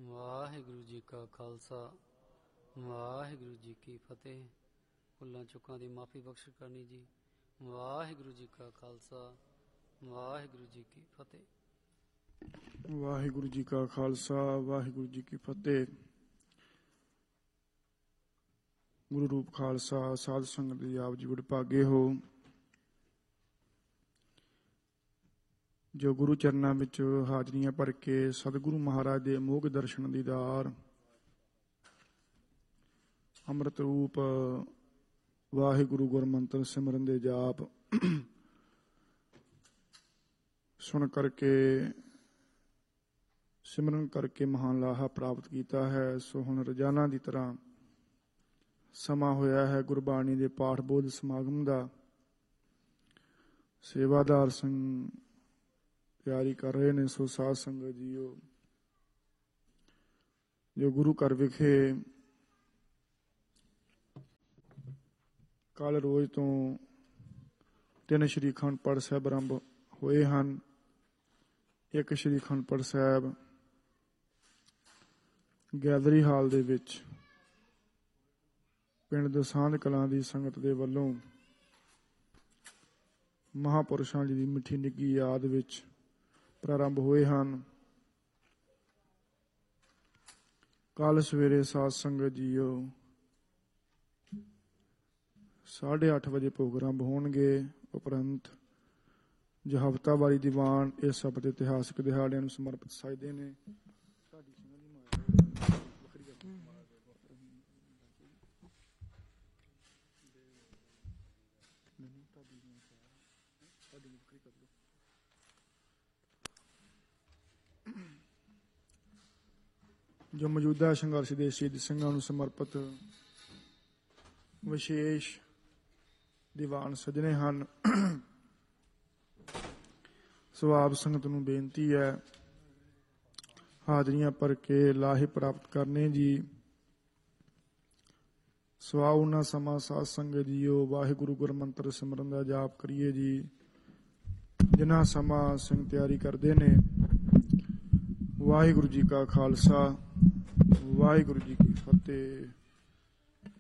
ਵਾਹਿਗੁਰੂ ਜੀ ਕਾ ਖਾਲਸਾ ਵਾਹਿਗੁਰੂ ਜੀ ਕੀ ਫਤਿਹ। ਭੁੱਲਾਂ ਚੁੱਕਾਂ ਦੀ ਮਾਫੀ ਬਖਸ਼ ਕਰਨੀ ਜੀ। ਵਾਹਿਗੁਰੂ ਜੀ ਕਾ ਖਾਲਸਾ ਵਾਹਿਗੁਰੂ ਜੀ ਕੀ ਫਤਿਹ। ਵਾਹਿਗੁਰੂ ਜੀ ਕਾ ਖਾਲਸਾ ਵਾਹਿਗੁਰੂ ਜੀ ਕੀ ਫਤਿਹ। ਗੁਰੂ ਰੂਪ ਖਾਲਸਾ ਸਾਧ ਸੰਗਤ ਦੀ ਆਪ ਜੀ ਵਡਭਾਗੇ ਹੋ ਜੋ ਗੁਰੂ ਚਰਨਾਂ ਵਿੱਚ ਹਾਜ਼ਰੀਆਂ ਭਰ ਕੇ ਸਤਿਗੁਰੂ ਮਹਾਰਾਜ ਦੇ ਅਮੋਘ ਦਰਸ਼ਨ ਦੀਦਾਰ ਅੰਮ੍ਰਿਤ ਰੂਪ ਵਾਹਿਗੁਰੂ ਗੁਰਮੰਤਰ ਸਿਮਰਨ ਦੇ ਜਾਪ ਸੁਣ ਕਰਕੇ ਸਿਮਰਨ ਕਰਕੇ ਮਹਾਨ ਲਾਹਾ ਪ੍ਰਾਪਤ ਕੀਤਾ ਹੈ। ਸੋ ਹੁਣ ਰੋਜ਼ਾਨਾ ਦੀ ਤਰ੍ਹਾਂ ਸਮਾਂ ਹੋਇਆ ਹੈ ਗੁਰਬਾਣੀ ਦੇ ਪਾਠ ਬੋਧ ਸਮਾਗਮ ਦਾ। ਸੇਵਾਦਾਰ ਸਿੰਘ ਤਿਆਰੀ ਕਰ ਰਹੇ ਨੇ। ਸੋ ਸਾਧ ਸੰਗਤ ਜੀਓ ਜੋ ਗੁਰੂ ਘਰ ਵਿਖੇ ਕੱਲ ਰੋਜ਼ ਤੋਂ 3 ਸ਼੍ਰੀ ਅਖੰਡ ਪਾਠ ਸਾਹਿਬ ਆਰੰਭ ਹੋਏ ਹਨ। ਇੱਕ ਸ਼੍ਰੀ ਅਖੰਡ ਪਾਠ ਸਾਹਿਬ ਗੈਲਰੀ ਹਾਲ ਦੇ ਵਿੱਚ ਪਿੰਡ ਦਸਾਂਝ ਕਲਾਂ ਦੀ ਸੰਗਤ ਦੇ ਵੱਲੋਂ ਮਹਾਂਪੁਰਸ਼ਾਂ ਜੀ ਦੀ ਮਿੱਠੀ ਨਿੱਘੀ ਯਾਦ ਵਿੱਚ ਪ੍ਰਾਰੰਭ ਹੋਏ ਹਨ। ਕੱਲ ਸਵੇਰੇ ਸਾਧ ਸੰਗਤ ਜੀਓ 8:30 ਵਜੇ ਪ੍ਰੋਗਰਾਮ ਹੋਣਗੇ। ਉਪਰੰਤ ਜੋ ਹਫ਼ਤਾਵਾਰੀ ਦੀਵਾਨ ਇਸ ਸ਼ਬਦ ਇਤਿਹਾਸਕ ਦਿਹਾੜਿਆਂ ਨੂੰ ਸਮਰਪਿਤ ਸਜਦੇ ਨੇ। ਜੋ ਮੌਜੂਦਾ ਸੰਘਰਸ਼ ਦੇ ਸ਼ਹੀਦ ਸਿੰਘਾਂ ਨੂੰ ਸਮਰਪਿਤ ਵਿਸ਼ੇਸ਼ ਦੀਵਾਨ ਸਜਣੇ ਹਨ। ਸੋ ਆਪ ਸੰਗਤ ਨੂੰ ਬੇਨਤੀ ਹੈ ਹਾਜ਼ਰੀਆਂ ਭਰ ਕੇ ਲਾਹੇ ਪ੍ਰਾਪਤ ਕਰਨੇ ਜੀ। ਸਵਾ ਉਹਨਾਂ ਸਮਾਂ ਸਾਧ ਸੰਗਤ ਜੀਓ ਵਾਹਿਗੁਰੂ ਗੁਰਮੰਤਰ ਸਿਮਰਨ ਦਾ ਜਾਪ ਕਰੀਏ ਜੀ। ਜਿਨ੍ਹਾਂ ਸਮਾਂ ਸਿੰਘ ਤਿਆਰੀ ਕਰਦੇ ਨੇ। ਵਾਹਿਗੁਰੂ ਜੀ ਕਾ ਖਾਲਸਾ ਵਾਹਿਗੁਰੂ ਜੀ ਕੀ ਫਤਿਹ।